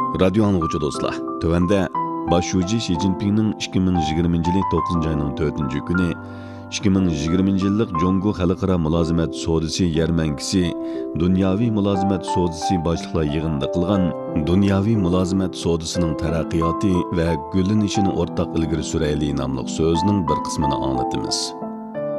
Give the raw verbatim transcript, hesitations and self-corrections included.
Radio anlıqçı dostlar, tövəndə Başşuji Xi Jinpingning ikki ming yigirmanchi yil to'qqizinchi oyning to'rtinchi kuni ikki ming yigirmanchi yillik Jongo Xalqaro mulozimat sodisi yarmankisi dunyoviy mulozimat sodisi boshliqlar yig'inida qilgan dunyoviy mulozimat sodisining taraqqiyoti va gullanishini o'rtaq ilgari surayli nomli so'zning bir qismini anglatamiz.